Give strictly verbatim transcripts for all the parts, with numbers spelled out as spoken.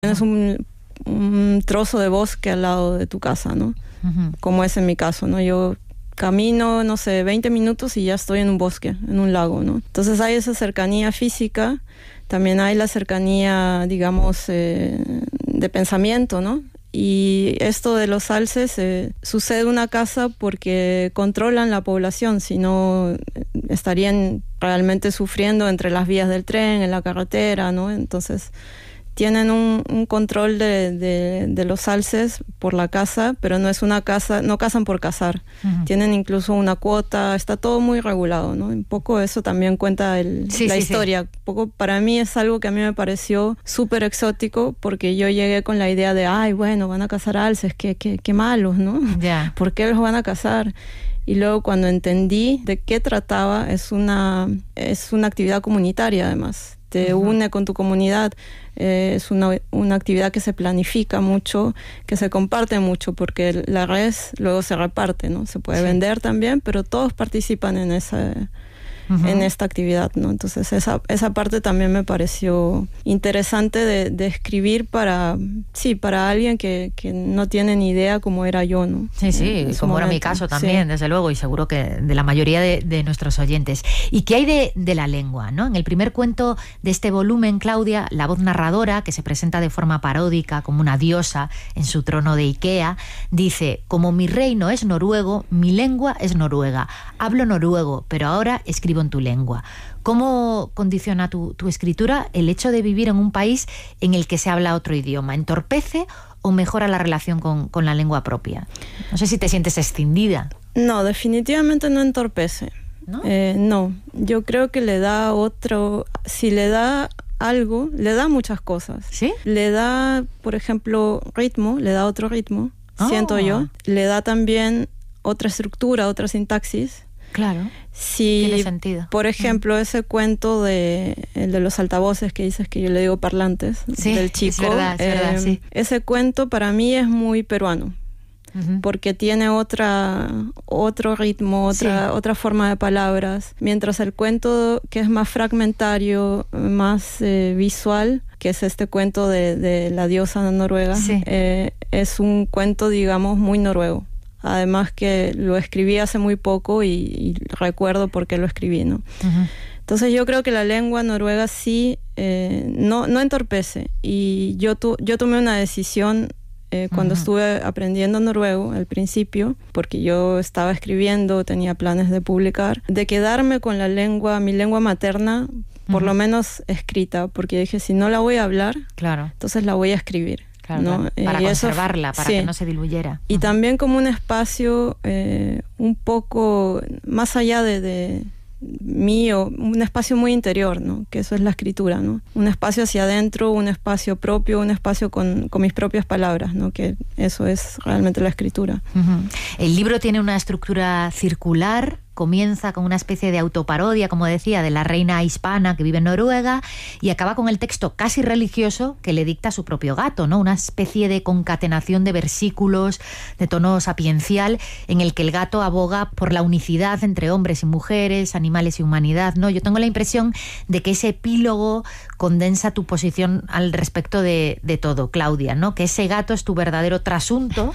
Tienes un, un trozo de bosque al lado de tu casa, ¿no? Uh-huh. Como es en mi caso, ¿no? Yo camino, no sé, veinte minutos y ya estoy en un bosque, en un lago, ¿no? Entonces hay esa cercanía física, también hay la cercanía, digamos, eh, de pensamiento, ¿no? Y esto de los alces eh, sucede en una casa porque controlan la población, si no estarían realmente sufriendo entre las vías del tren, en la carretera, ¿no? Entonces tienen un, un control de, de, de los alces por la casa, pero no es una casa, no cazan por cazar. Uh-huh. Tienen incluso una cuota, está todo muy regulado, ¿no? Un poco eso también cuenta el, sí, la sí, historia. Sí. Un poco para mí es algo que a mí me pareció súper exótico, porque yo llegué con la idea de, ay, bueno, van a cazar alces, qué, qué, qué malos, ¿no? Yeah. ¿Por qué los van a cazar? Y luego cuando entendí de qué trataba, es una, es una actividad comunitaria además. Te uh-huh. une con tu comunidad, eh, es una, una actividad que se planifica mucho, que se comparte mucho, porque la res luego se reparte, ¿no? Se puede sí. vender también, pero todos participan en esa, uh-huh. en esta actividad, ¿no? Entonces esa, esa parte también me pareció interesante de, de escribir para, sí, para alguien que, que no tiene ni idea cómo era yo, ¿no? Sí, sí, como momento. Era mi caso también, sí. desde luego, y seguro que de la mayoría de, de nuestros oyentes. ¿Y qué hay de, de la lengua, no? En el primer cuento de este volumen, Claudia, la voz narradora, que se presenta de forma paródica como una diosa en su trono de Ikea, dice: como mi reino es noruego, mi lengua es noruega. Hablo noruego, pero ahora escribo en tu lengua. ¿Cómo condiciona tu, tu escritura el hecho de vivir en un país en el que se habla otro idioma? ¿Entorpece o mejora la relación con, con la lengua propia? No sé si te sientes escindida. No, definitivamente no entorpece. ¿No? Eh, no, yo creo que le da otro... Si le da algo, le da muchas cosas. ¿Sí? Le da, por ejemplo, ritmo, le da otro ritmo, oh. siento yo. Le da también otra estructura, otra sintaxis. Claro, si, tiene sentido. Por ejemplo, ese cuento de, el de los altavoces que dices que yo le digo parlantes, sí, del chico, es verdad, es eh, verdad, sí. ese cuento para mí es muy peruano, uh-huh. porque tiene otra, otro ritmo, otra, sí. otra forma de palabras, mientras el cuento que es más fragmentario, más eh, visual, que es este cuento de, de la diosa noruega, sí. eh, es un cuento, digamos, muy noruego. Además que lo escribí hace muy poco y, y recuerdo por qué lo escribí, ¿no? Uh-huh. Entonces yo creo que la lengua noruega sí eh, no, no entorpece. Y yo, tu, yo tomé una decisión eh, cuando uh-huh. estuve aprendiendo noruego al principio, porque yo estaba escribiendo, tenía planes de publicar, de quedarme con la lengua, mi lengua materna, por uh-huh. lo menos escrita, porque dije, si no la voy a hablar, claro. entonces la voy a escribir. Claro, ¿no? Para y conservarla, eso, para sí. que no se diluyera. Y uh-huh. también como un espacio eh, un poco más allá de, de mío, un espacio muy interior, ¿no? Que eso es la escritura, ¿no? Un espacio hacia adentro, un espacio propio, un espacio con, con mis propias palabras, ¿no? Que eso es realmente la escritura. Uh-huh. El libro tiene una estructura circular. Comienza con una especie de autoparodia, como decía, de la reina hispana que vive en Noruega, y acaba con el texto casi religioso que le dicta su propio gato, ¿no? Una especie de concatenación de versículos de tono sapiencial en el que el gato aboga por la unicidad entre hombres y mujeres, animales y humanidad, ¿no? Yo tengo la impresión de que ese epílogo condensa tu posición al respecto de, de todo, Claudia, ¿no? Que ese gato es tu verdadero trasunto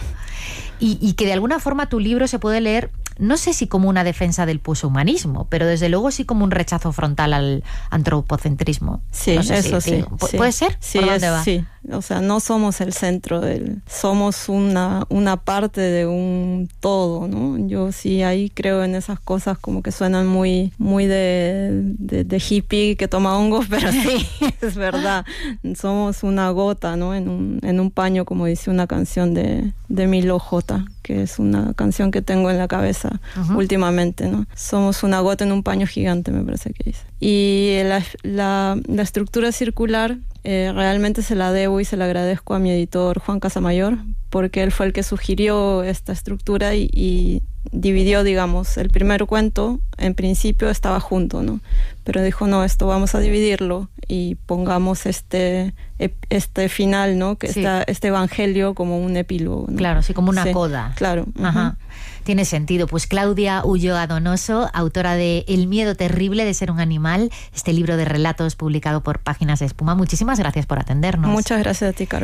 y, y que de alguna forma tu libro se puede leer, no sé si como una defensa del poshumanismo, pero desde luego sí como un rechazo frontal al antropocentrismo. Sí, no sé eso si, sí, digo, sí. ¿Puede ser? Sí, ¿Por dónde es, va? sí. O sea, no somos el centro del... Somos una, una parte de un todo, ¿no? Yo sí ahí creo en esas cosas como que suenan muy, muy de, de, de hippie que toma hongos, pero sí, es verdad. Somos una gota, ¿no? En un, en un paño, como dice una canción de, de Milo J, que es una canción que tengo en la cabeza uh-huh. últimamente, ¿no? Somos una gota en un paño gigante, me parece que dice. Y la, la, la estructura circular eh, realmente se la debo y se la agradezco a mi editor Juan Casamayor, porque él fue el que sugirió esta estructura y, y dividió, digamos, el primer cuento, en principio estaba junto, ¿no? Pero dijo, no, esto vamos a dividirlo y pongamos este, este final, ¿no? Que sí. está este evangelio como un epílogo, ¿no? Claro, sí, como una sí, coda. Claro. Ajá. Uh-huh. Tiene sentido. Pues Claudia Ulloa Donoso, autora de El miedo terrible de ser un animal, este libro de relatos publicado por Páginas de Espuma. Muchísimas gracias por atendernos. Muchas gracias a ti, Carolina.